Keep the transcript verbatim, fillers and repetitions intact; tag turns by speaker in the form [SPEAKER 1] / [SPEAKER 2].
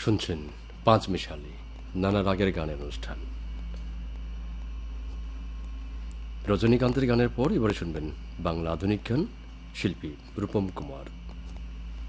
[SPEAKER 1] শুনছেন পাঁচ মিশালি নানা রাগের গানের অনুষ্ঠান। রজনীকান্তের গানের পর এবারে শুনবেন বাংলা আধুনিক গান, শিল্পী রূপম কুমার।